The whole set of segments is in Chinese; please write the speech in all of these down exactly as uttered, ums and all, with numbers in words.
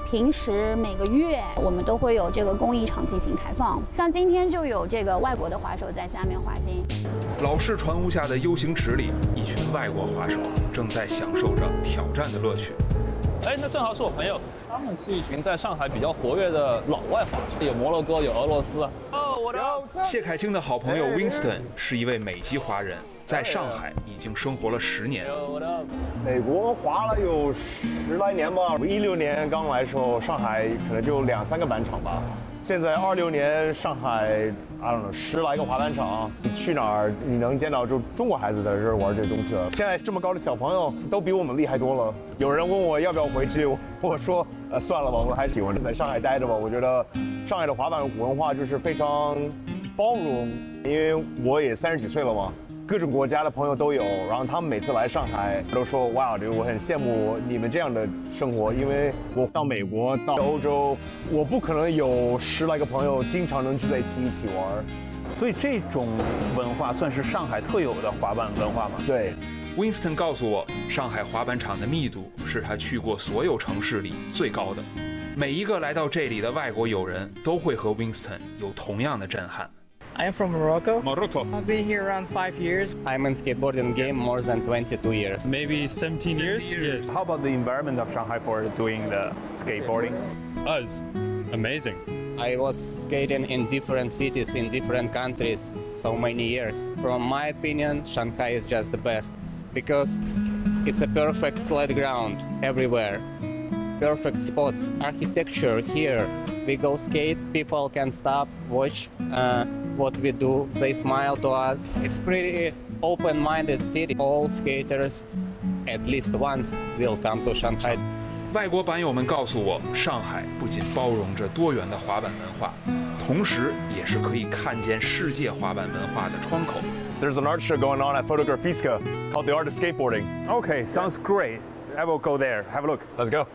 平时每个月我们都会有这个公益场进行开放，像今天就有这个外国的滑手在下面滑行。 老式船屋下的 U 型池里，一群外国滑手正在享受着挑战的乐趣。 哎，那正好是我朋友，他们是一群在上海比较活跃的老外滑手，有摩洛哥，有俄罗斯。哦，我的。 谢凯清的好朋友 Winston 是一位美籍华人，在上海已经生活了十年。 美国滑了有十来年吧，一六年刚来的时候，上海可能就两三个板场吧。现在二六年上海 I don't know 十来个滑板场，你去哪儿你能见到就中国孩子在这儿玩这东西了。现在这么高的小朋友都比我们厉害多了。有人问我要不要回去，我说呃算了吧，我还喜欢在上海待着吧。我觉得上海的滑板文化就是非常包容，因为我也三十几岁了嘛。各种国家的朋友都有，然后他们每次来上海都说哇，我很羡慕你们这样的生活，因为我到美国到欧洲，我不可能有十来个朋友经常能聚在一起一起玩， 所以这种文化算是上海特有的滑板文化吗？ 对。 Winston 告诉我，上海滑板场的密度是他去过所有城市里最高的。每一个来到这里的外国友人都会和 Winston 有同样的震撼。 I'm from Morocco. Morocco. I've been here around five years. I'm in skateboarding game more than twenty-two years. Maybe seventeen years. Yes. How about the environment of Shanghai for doing the skateboarding? Oh, it's amazing. I was skating in different cities in different countries so many years. From my opinion, Shanghai is just the best because it's a perfect flat ground everywhere. Perfect spots, architecture here. We go skate, people can stop, watch uh, what we do. They smile to us. It's pretty open-minded city. All skaters, at least once, will come to Shanghai. 外国板友们告诉我，上海不仅包容着多元的滑板文化，同时也是可以看见世界滑板文化的窗口。 There's an art show going on at Fotografiska called The Art of Skateboarding. Okay, sounds great. I will go there. Have a look. Let's go.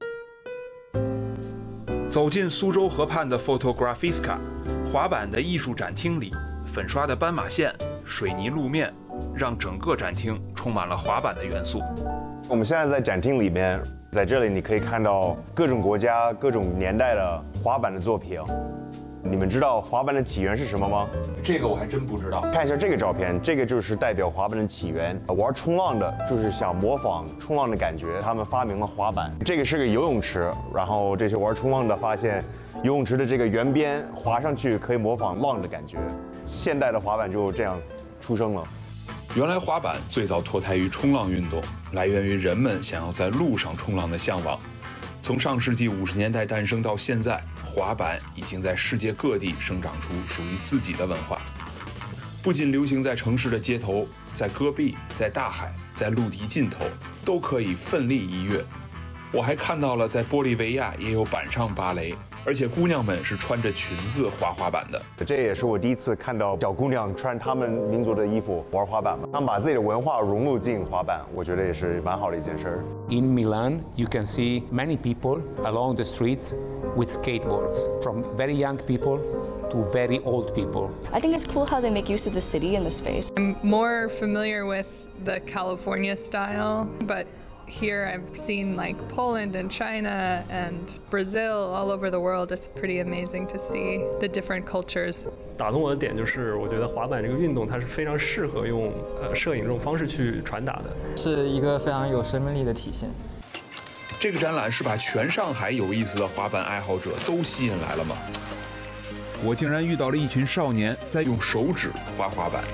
走进苏州河畔的 Fotografiska 滑板的艺术展厅里，粉刷的斑马线、水泥路面，让整个展厅充满了滑板的元素。 我们现在在展厅里面，在这里你可以看到各种国家、各种年代的滑板的作品。你们知道滑板的起源是什么吗？ 这个我还真不知道。 看一下这个照片，这个就是代表滑板的起源。玩冲浪的，就是想模仿冲浪的感觉，他们发明了滑板。这个是个游泳池，然后这些玩冲浪的发现，游泳池的这个圆边滑上去可以模仿浪的感觉。现代的滑板就这样出生了。 原来滑板最早脱胎于冲浪运动，来源于人们想要在路上冲浪的向往。从上世纪五十年代诞生到现在，滑板已经在世界各地生长出属于自己的文化。不仅流行在城市的街头，在戈壁，在大海，在陆地尽头，都可以奋力一跃。我还看到了在玻利维亚也有板上芭蕾，而且姑娘们是穿着裙子滑滑板的。 这也是我第一次看到小姑娘穿她们民族的衣服玩滑板嘛，她们把自己的文化融入进滑板，我觉得也是蛮好的一件事。 In Milan, you can see many people along the streets with skateboards, from very young people to very old people. I think it's cool how they make use of the city and the space. I'm more familiar with the California style, but here I've seen like Poland and China and Brazil all over the world. It's pretty amazing to see the different cultures. 打动我的点就是，我觉得滑板这个运动它是非常适合用呃摄影这种方式去传达的， 是一个非常有生命力的体现。 这个展览是把全上海有意思的滑板爱好者都吸引来了吗？我竟然遇到了一群少年在用手指滑滑板。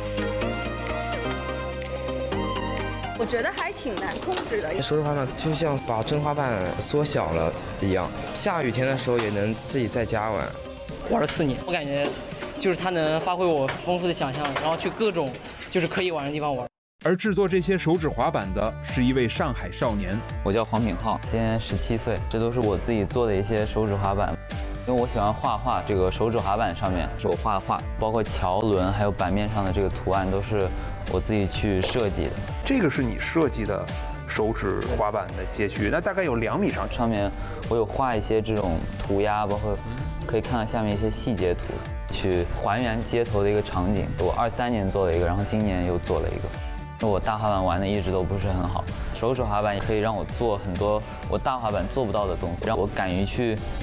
我觉得还挺难控制的。 手指滑板就像把真滑板缩小了一样，下雨天的时候也能自己在家玩。 玩了四年，我感觉就是它能发挥我丰富的想象，然后去各种就是可以玩的地方玩。 而制作这些手指滑板的是一位上海少年， 我叫黄炳浩，今年十七岁，这都是我自己做的一些手指滑板。因为我喜欢画画，这个手指滑板上面是我画的画，包括桥轮还有板面上的这个图案都是我自己去设计的。 这个是你设计的手指滑板的街区，那大概有两米长。 上面我有画一些这种涂鸦，包括可以看到下面一些细节图，去还原街头的一个场景。我二三年做了一个，然后今年又做了一个。我大滑板玩的一直都不是很好， 手指滑板也可以让我做很多我大滑板做不到的东西，让我敢于去